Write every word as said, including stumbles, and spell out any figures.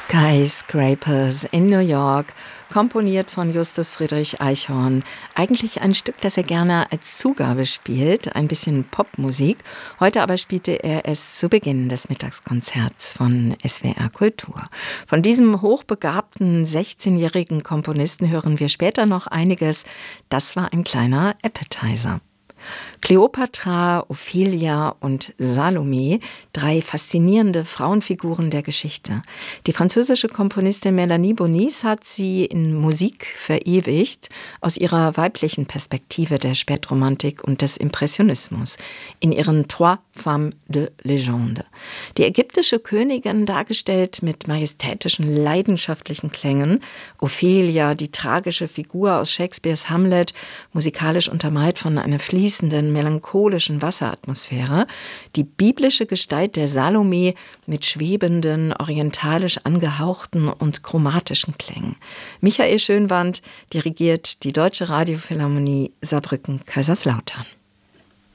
Skyscrapers in New York, komponiert von Justus Friedrich Eichhorn. Eigentlich ein Stück, das er gerne als Zugabe spielt, ein bisschen Popmusik. Heute aber spielte er es zu Beginn des Mittagskonzerts von S W R Kultur. Von diesem hochbegabten sechzehnjährigen Komponisten hören wir später noch einiges. Das war ein kleiner Appetizer. Kleopatra, Ophelia und Salome, drei faszinierende Frauenfiguren der Geschichte. Die französische Komponistin Mélanie Bonis hat sie in Musik verewigt, aus ihrer weiblichen Perspektive der Spätromantik und des Impressionismus, in ihren Trois Femmes de Légende. Die ägyptische Königin, dargestellt mit majestätischen, leidenschaftlichen Klängen, Ophelia, die tragische Figur aus Shakespeares Hamlet, musikalisch untermalt von einer fließenden, melancholischen Wasseratmosphäre, die biblische Gestalt der Salome mit schwebenden, orientalisch angehauchten und chromatischen Klängen. Michael Schönwand dirigiert die Deutsche Radiophilharmonie Saarbrücken-Kaiserslautern.